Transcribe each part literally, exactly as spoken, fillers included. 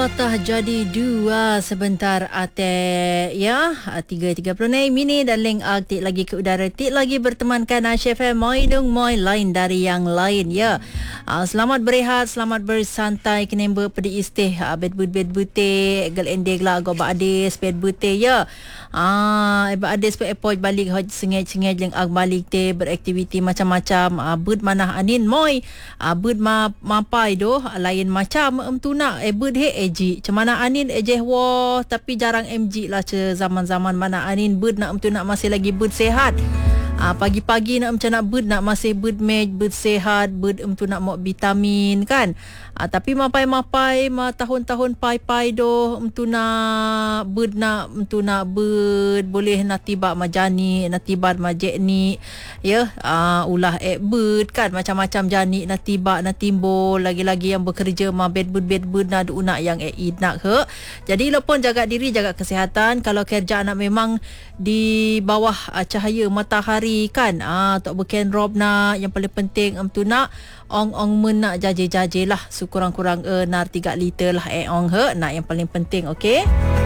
Tah jadi dua sebentar ate ya tiga tiga puluh enam minit dan link aktif lagi ke udara tik lagi bertemankan Aisyah F M moi dong moi lain dari yang lain ya. Uh, selamat berehat, selamat bersantai kenembe pedi istih uh, bed bud bed bute gel endeg lah go ba ades bed bute ya. Ah uh, ba ades pe epoj balik hoj sengej-sengej leng ag balik te beraktiviti macam-macam uh, bud manah anin moi uh, bud ma mapai doh lain macam emtuna e bud he M G cemana anin ejeh wo tapi jarang M G lah ce zaman-zaman mana anin bud nak untuk nak masih lagi bud sehat. Ah, pagi-pagi nak macam nak bud nak masih bud mej bud sehat bud untuk nak mau vitamin kan. Ah, tapi mapai-mapai ma tahun-tahun pai-pai doh untuk nak bud nak untuk nak bud boleh nak tiba majani nak tiba majekni ya ah, ulah ek bud kan macam-macam jani nak tiba nak timbul lagi-lagi yang bekerja ma bed bud bed bud nak unak yang ek nak he. Jadi lo pun jaga diri jaga kesihatan kalau kerja anak memang di bawah uh, cahaya matahari kan ah tok beken rob nak yang paling penting em tu nak ong-ong men nak jaje-jaje lah sekurang-kurang uh, nar tiga liter lah eh ong he nak yang paling penting okey.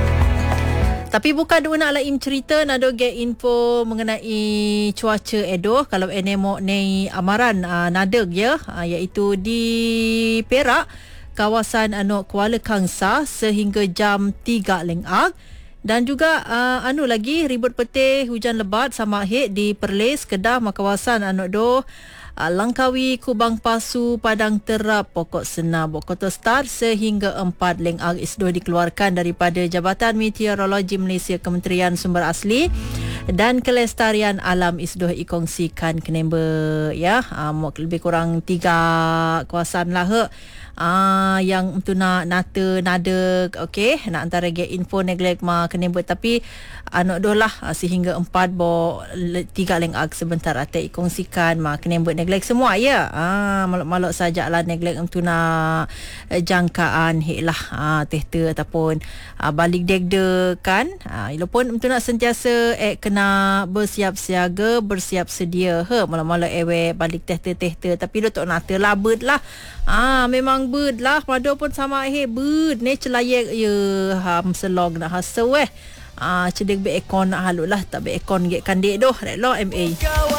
Tapi bukan dua nak lain cerita nak do get info mengenai cuaca edo kalau enemo nei amaran uh, nadeg ya uh, iaitu di Perak kawasan anu Kuala Kangsar sehingga jam tiga lengak. Dan juga uh, anu lagi ribut petih hujan lebat sama hit di Perlis Kedah kawasan anu do uh, Langkawi Kubang Pasu Padang Terap Pokok Sena Bokoto Star sehingga empat lengak isdoh dikeluarkan daripada Jabatan Meteorologi Malaysia Kementerian Sumber Asli dan Kelestarian Alam isdoh ikongsikan kenembe ya uh, lebih kurang tiga kawasan lah he. Ah yang untuk nak nata nada okey nak antara get info neglect ma kenembe tapi anak doh lah sehingga empat bo tiga lengak sebentar ate ikongsikan ma kenembe neglect semua ya ah malok-malok sajalah neglect untuk nak jangkaan hek lah ah tehte ataupun ah, balik degde kan ah ilo pun untuk nak sentiasa eh kena bersiap siaga bersiap sedia he malok-malok ewe balik tehte-tehte tapi do tok nata lah bird lah ah memang bird lah pada pun sama he bird ne celayek ye ham selog nak hasa weh ah cedek be ekon nak halut lah tak be ekon get kandek doh rek lo M A